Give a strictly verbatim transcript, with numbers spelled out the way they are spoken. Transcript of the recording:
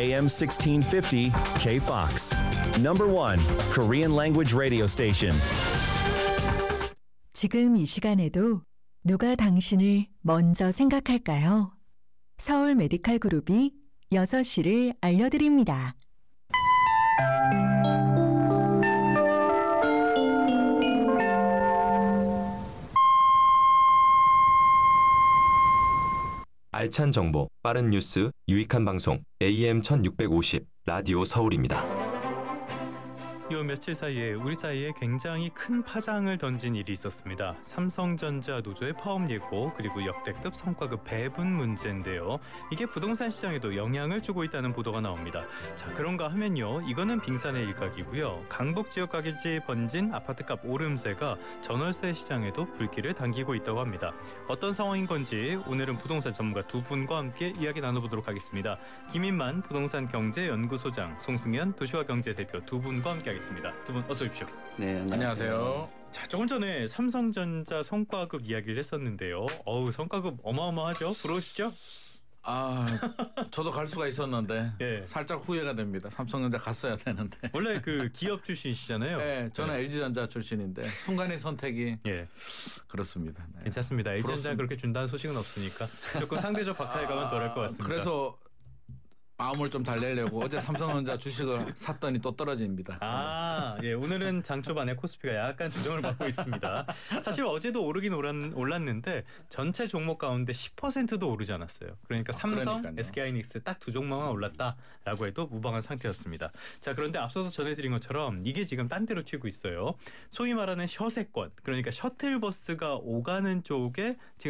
A M sixteen fifty K Fox. Number one Korean language radio station. 지금 이 시간에도 누가 당신을 먼저 생각할까요? 서울 메디칼 그룹이 여섯 시를 알려드립니다. 알찬 정보, 빠른 뉴스, 유익한 방송 에이엠 천육백오십 라디오 서울입니다. 요 며칠 사이에 우리 사이에 굉장히 큰 파장을 던진 일이 있었습니다. 삼성전자 노조의 파업 예고 그리고 역대급 성과급 배분 문제인데요. 이게 부동산 시장에도 영향을 주고 있다는 보도가 나옵니다. 자, 그런가 하면요. 이거는 빙산의 일각이고요. 강북 지역까지 번진 아파트값 오름세가 전월세 시장에도 불길을 당기고 있다고 합니다. 어떤 상황인 건지 오늘은 부동산 전문가 두 분과 함께 이야기 나눠보도록 하겠습니다. 김인만 부동산 경제연구소장, 송승현 도시화경제 대표 두 분과 함께 하겠습니다. 두 분 어서 오십시오. 네, 안녕하세요. 자, 조금 전에 삼성전자 성과급 이야기를 했었는데요. 어우, 성과급 어마어마하죠? 부러우시죠? 아, 저도 갈 수가 있었는데 예. 살짝 후회가 됩니다. 삼성전자 갔어야 되는데. 원래 그 기업 출신이시잖아요. 네, 저는 네. 엘지전자 출신인데 순간의 선택이 예. 그렇습니다. 네. 괜찮습니다. 엘지전자 그렇게 준다는 소식은 없으니까 조금 상대적 박탈감은 덜할 것 같습니다. 그래서 마음을 좀 달래려고 어제 삼성전자 주식을 샀더니 또 떨어집니다. 아, 예, 오늘은 장 초반에 코스피가 약간 조정을 받고 있습니다. 사실 어제도 오르긴 올랐는데 전체 종목 가운데 십 퍼센트도 오르지 않았어요. 그러니까 삼성, 그러니까요. 에스케이하이닉스 딱 두 종목만 올랐다라고 해도 무방한 상태였습니다. 자, 그런데 앞서서 전해드린 것처럼 이게 지금 딴 데로 튀고 있어요. 소위 말하는 셔세권, 그러니까 셔틀버스가 오가는 쪽에 지금